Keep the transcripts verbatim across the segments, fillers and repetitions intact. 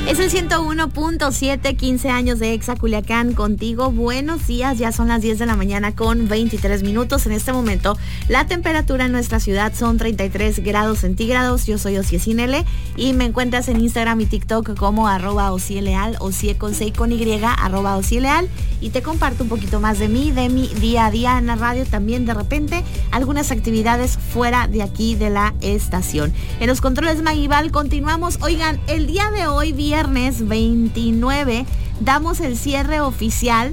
Es el ciento uno punto siete, quince años de Exa Culiacán contigo. Buenos días, ya son las diez de la mañana con veintitrés minutos. En este momento la temperatura en nuestra ciudad son treinta y tres grados centígrados. Yo soy Ocie Cinele y me encuentras en Instagram y TikTok como arroba Ocieleal, Ocie con C y con Y, arroba Ocieleal. Y te comparto un poquito más de mí, de mi día a día en la radio, también de repente algunas actividades fuera de aquí de la estación. En los controles Maguibal continuamos. Oigan, el día de hoy, viernes veintinueve, damos el cierre oficial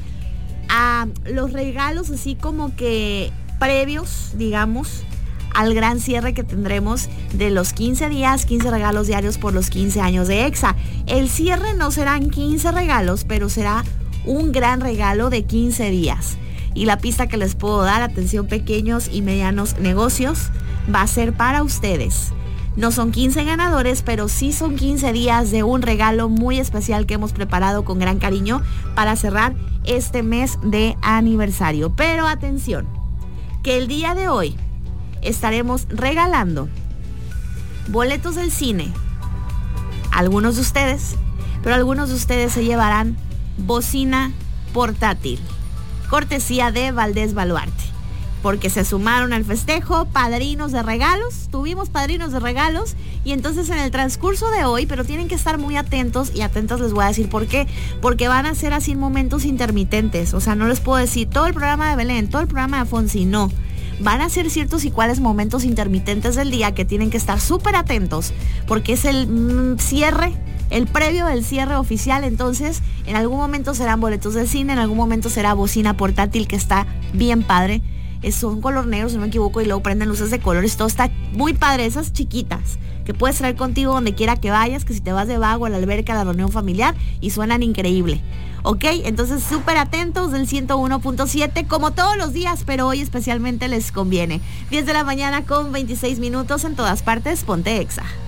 a los regalos así como que previos, digamos, al gran cierre que tendremos de los quince días, quince regalos diarios por los quince años de Exa. El cierre no serán quince regalos, pero será un gran regalo de quince días. Y la pista que les puedo dar, atención pequeños y medianos negocios, va a ser para ustedes. No son quince ganadores, pero sí son quince días de un regalo muy especial que hemos preparado con gran cariño para cerrar este mes de aniversario. Pero atención, que el día de hoy estaremos regalando boletos del cine. Algunos de ustedes, pero algunos de ustedes se llevarán bocina portátil, cortesía de Valdés Baluarte, porque se sumaron al festejo padrinos de regalos. Tuvimos padrinos de regalos y entonces en el transcurso de hoy, pero tienen que estar muy atentos y atentas, les voy a decir por qué, porque van a ser así momentos intermitentes. O sea, no les puedo decir todo el programa de Belén, todo el programa de Afonsi, no. Van a ser ciertos y cuáles momentos intermitentes del día que tienen que estar súper atentos, porque es el mm, cierre, el previo del cierre oficial. Entonces, en algún momento serán boletos del cine, en algún momento será bocina portátil, que está bien padre. Son color negro, si no me equivoco, y luego prenden luces de colores, todo está muy padre. Esas chiquitas que puedes traer contigo donde quiera que vayas, que si te vas de vago a la alberca, a la reunión familiar, y suenan increíble. Ok, entonces súper atentos del ciento uno punto siete, como todos los días, pero hoy especialmente les conviene. diez de la mañana con veintiséis minutos, en todas partes, ponte Exa.